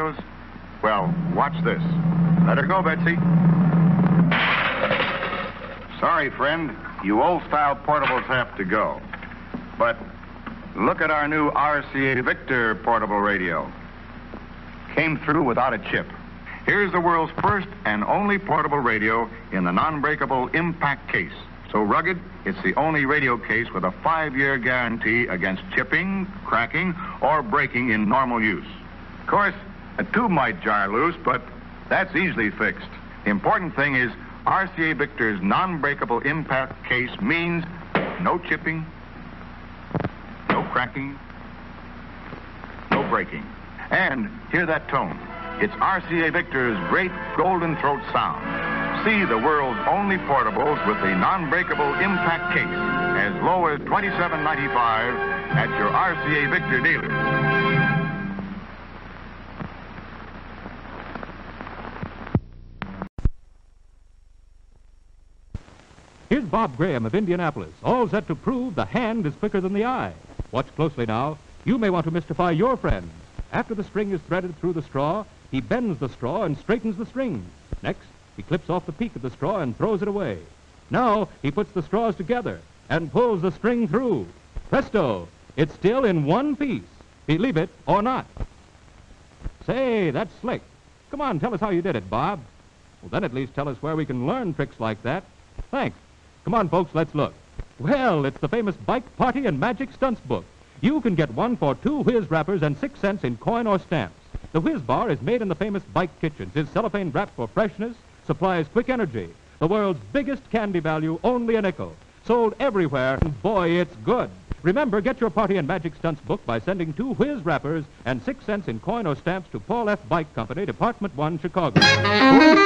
radios? Well, watch this. Let her go, Betsy. Sorry, friend. You old-style portables have to go. But look at our new RCA Victor portable radio. Came through without a chip. Here's the world's first and only portable radio in the non-breakable impact case. So rugged, it's the only radio case with a 5-year guarantee against chipping, cracking, or breaking in normal use. Of course, a tube might jar loose, but that's easily fixed. The important thing is RCA Victor's non-breakable impact case means no chipping, no cracking, no breaking. And hear that tone. It's RCA Victor's great golden throat sound. See the world's only portables with the non-breakable impact case as low as $27.95 at your RCA Victor dealer. Here's Bob Graham of Indianapolis, all set to prove the hand is quicker than the eye. Watch closely now. You may want to mystify your friend. After the string is threaded through the straw, he bends the straw and straightens the string. Next, he clips off the peak of the straw and throws it away. Now, he puts the straws together and pulls the string through. Presto! It's still in one piece. Believe it or not. Say, that's slick. Come on, tell us how you did it, Bob. Well, then at least tell us where we can learn tricks like that. Thanks. Come on, folks, let's look. Well, it's the famous Bike Party and Magic Stunts book. You can get one for 2 whiz wrappers and 6 cents in coin or stamps. The Whiz Bar is made in the famous Bike Kitchens. Is cellophane wrapped for freshness, supplies quick energy. The world's biggest candy value, only a nickel. Sold everywhere, and boy, it's good. Remember, get your Party and Magic Stunts book by sending 2 whiz wrappers and 6 cents in coin or stamps to Paul F. Bike Company, Department 1, Chicago.